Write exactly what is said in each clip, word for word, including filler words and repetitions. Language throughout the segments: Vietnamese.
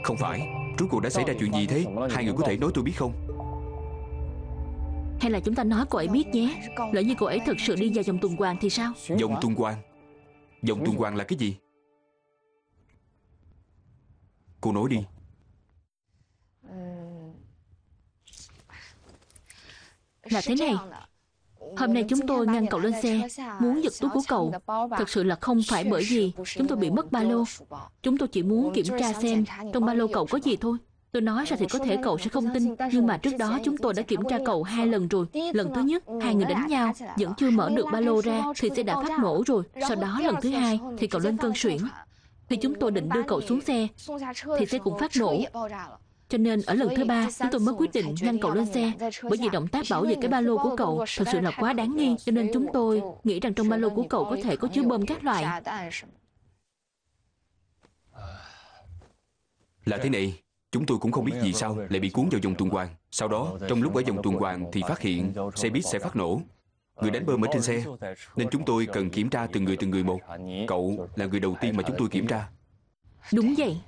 Không phải. Rốt cuộc đã xảy ra chuyện gì thế? Hai người có thể nói tôi biết không? Hay là chúng ta nói cô ấy biết nhé. Lỡ như cô ấy thực sự đi vào vòng tuần hoàn thì sao? Vòng tuần hoàn? Vòng tuần hoàn là cái gì? Cô nói đi. Là thế này. Hôm nay chúng tôi ngăn cậu lên xe, muốn giật túi của cậu. Thật sự là không phải bởi vì chúng tôi bị mất ba lô. Chúng tôi chỉ muốn kiểm tra xem trong ba lô cậu có gì thôi. Tôi nói ra thì có thể cậu sẽ không tin, nhưng mà trước đó chúng tôi đã kiểm tra cậu hai lần rồi. Lần thứ nhất, hai người đánh nhau, vẫn chưa mở được ba lô ra thì xe đã phát nổ rồi. Sau đó lần thứ hai thì cậu lên cơn suyễn. Khi chúng tôi định đưa cậu xuống xe thì xe cũng phát nổ. Cho nên ở lần thứ ba chúng tôi mới quyết định ngăn cậu lên xe. Bởi vì động tác bảo vệ cái ba lô của cậu thật sự là quá đáng nghi. Cho nên chúng tôi nghĩ rằng trong ba lô của cậu có thể có chứa bom các loại. Là thế này. Chúng tôi cũng không biết vì sao lại bị cuốn vào vòng tuần hoàn. Sau đó trong lúc ở vòng tuần hoàn thì phát hiện xe buýt sẽ phát nổ. Người đánh bom ở trên xe, nên chúng tôi cần kiểm tra từng người từng người một. Cậu là người đầu tiên mà chúng tôi kiểm tra. Đúng vậy.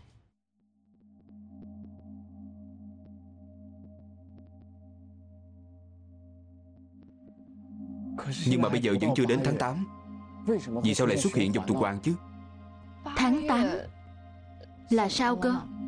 Nhưng mà bây giờ vẫn chưa đến tháng tám. Vì sao lại xuất hiện vòng tuần hoàn chứ? Tháng tám là sao cơ?